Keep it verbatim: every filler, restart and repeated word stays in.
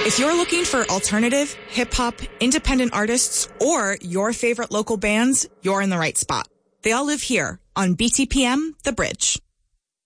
If you're looking for alternative, hip-hop, independent artists, or your favorite local bands, you're in the right spot. They all live here on B T P M, The Bridge.